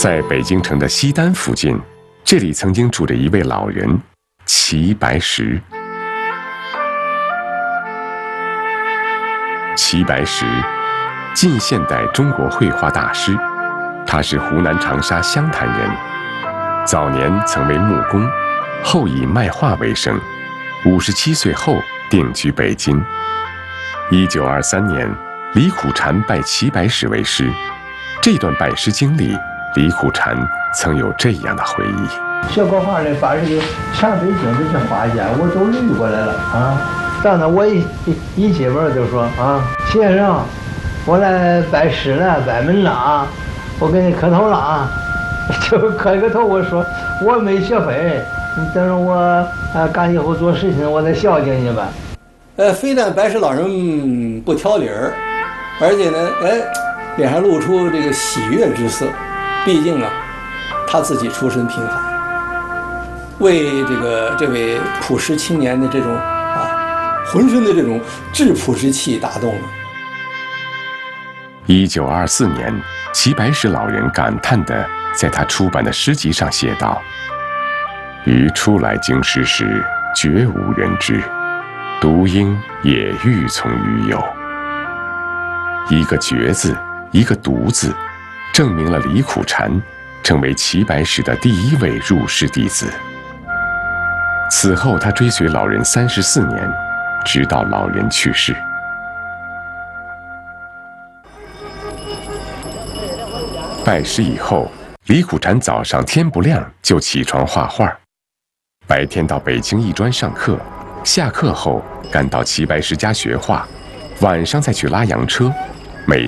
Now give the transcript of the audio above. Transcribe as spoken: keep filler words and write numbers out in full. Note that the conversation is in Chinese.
在北京城的西单附近，这里曾经住着一位老人齐白石。齐白石，近现代中国绘画大师，他是湖南长沙湘潭人，早年曾为木工，后以卖画为生。五十七岁后定居北京。一九二三年，李苦禅拜齐白石为师。这段拜师经历，李苦禅曾有这样的回忆： 学国画的，把这个全北京这些画家我都捋过来了啊。到那我一一进门就说啊，先生，我来拜师了，拜门了啊，我给你磕头了啊。就磕个头，我说我没学会，你等着我呃干以后做事情，我再孝敬你吧。 呃，非但白石老人不挑理儿，而且呢，哎，脸上露出这个喜悦之色。毕竟啊，他自己出身贫寒，为这个这位朴实青年的这种啊，浑身的这种质朴之气打动了。 一九二四年，齐白石老人感叹地在他出版的诗集上写道：“余初来京师时，绝无人知。独应也欲从于有。”一个绝字，一个独字，证明了李苦禅成为齐白石的第一位入室弟子。此后，他追随老人三十四年，直到老人去世。拜师以后，李苦禅早上天不亮就起床画画，白天到北京艺专上课，下课后赶到齐白石家学画，晚上再去拉洋车，